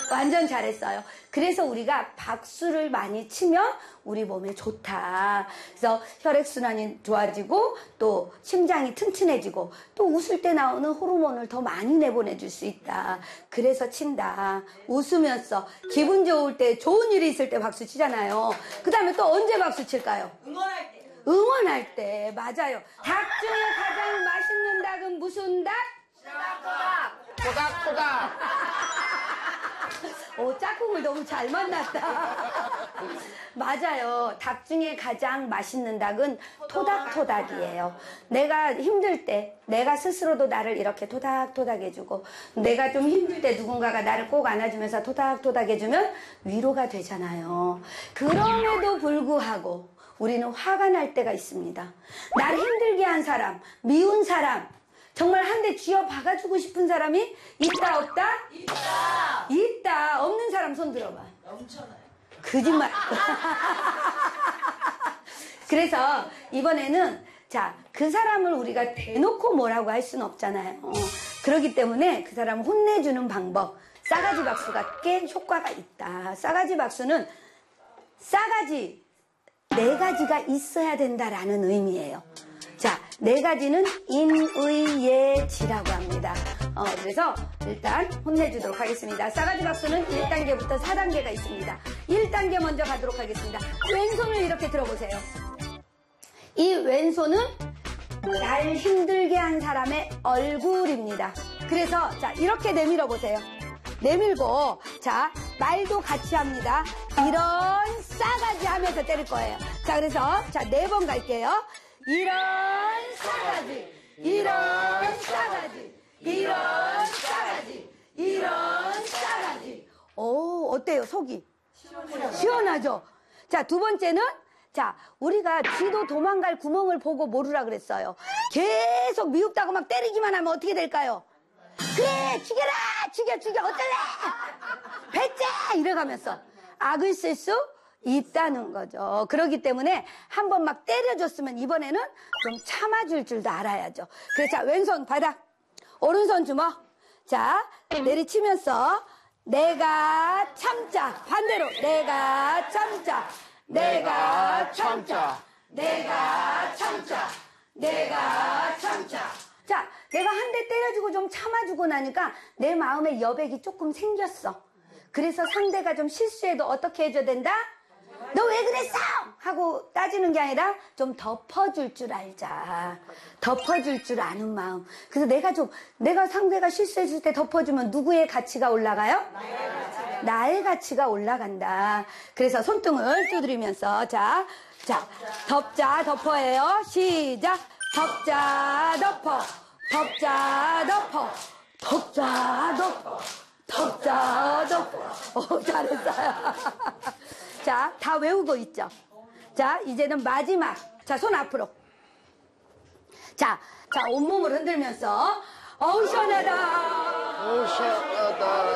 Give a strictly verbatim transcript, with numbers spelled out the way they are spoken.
완전 잘했어요. 그래서 우리가 박수를 많이 치면 우리 몸에 좋다. 그래서 혈액순환이 좋아지고 또 심장이 튼튼해지고 또 웃을 때 나오는 호르몬을 더 많이 내보내줄 수 있다. 그래서 친다. 웃으면서 기분 좋을 때, 좋은 일이 있을 때 박수 치잖아요. 그 다음에 또 언제 박수 칠까요? 응원할 때. 응원할 때. 맞아요. 닭 중에 가장 맛있는 닭은 무슨 닭? 토닥토닥. 토닥토닥. 오, 짝꿍을 너무 잘 만났다. 맞아요. 닭 중에 가장 맛있는 닭은 토닥토닥이에요. 내가 힘들 때, 내가 스스로도 나를 이렇게 토닥토닥 해주고, 내가 좀 힘들 때 누군가가 나를 꼭 안아주면서 토닥토닥 해주면 위로가 되잖아요. 그럼에도 불구하고 우리는 화가 날 때가 있습니다. 나를 힘들게 한 사람, 미운 사람, 정말 한 대 쥐어 박아주고 싶은 사람이 있다 없다? 있다. 있다. 없는 사람 손 들어봐. 넘쳐나요. 거짓말. 그래서 이번에는 자, 그 사람을 우리가 대놓고 뭐라고 할 수는 없잖아요. 그렇기 때문에 그 사람을 혼내주는 방법. 싸가지 박수가 꽤 효과가 있다. 싸가지 박수는 싸가지 네 가지가 있어야 된다라는 의미예요. 자, 네 가지는 인의예지라고 합니다. 어, 그래서 일단 혼내주도록 하겠습니다. 싸가지 박수는 일 단계부터 사 단계가 있습니다. 일 단계 먼저 가도록 하겠습니다. 왼손을 이렇게 들어보세요. 이 왼손은 날 힘들게 한 사람의 얼굴입니다. 그래서 자, 이렇게 내밀어 보세요. 내밀고 자, 말도 같이 합니다. 이런 싸가지 하면서 때릴 거예요. 자, 그래서 자, 네 번 갈게요. 이런 싸가지, 이런 싸가지, 이런 싸가지, 이런 싸가지. 오, 어때요, 속이? 시원해요. 시원하죠? 자, 두 번째는, 자, 우리가 쥐도 도망갈 구멍을 보고 모르라 그랬어요. 계속 미흡다고 막 때리기만 하면 어떻게 될까요? 그래, 죽여라! 죽여, 죽여, 어쩔래? 배째! 이래가면서 악을 쓸 수 있다는 거죠. 그렇기 때문에 한 번 막 때려줬으면 이번에는 좀 참아줄 줄도 알아야죠. 그래서 자, 왼손 바닥, 오른손 주먹. 자, 내리치면서 내가 참자. 반대로 내가 참자. 내가 참자. 내가 참자. 내가 참자. 자, 내가 한 대 때려주고 좀 참아주고 나니까 내 마음에 여백이 조금 생겼어. 그래서 상대가 좀 실수해도 어떻게 해줘야 된다? 너 왜 그랬어? 하고 따지는 게 아니라 좀 덮어줄 줄 알자. 덮어줄 줄 아는 마음. 그래서 내가 좀, 내가 상대가 실수했을 때 덮어주면 누구의 가치가 올라가요? 나의 가치가. 나의 가치가 올라간다. 그래서 손등을 두드리면서, 자, 자, 덮자, 덮어예요. 시작. 덮자, 덮어. 덮자, 덮어. 덮자, 덮어. 덮자, 덮어. 오, 잘했어요. 자, 다 외우고 있죠? 자, 이제는 마지막. 자, 손 앞으로. 자, 자, 온몸을 흔들면서, 어우, 시원하다. 어우, 시원하다.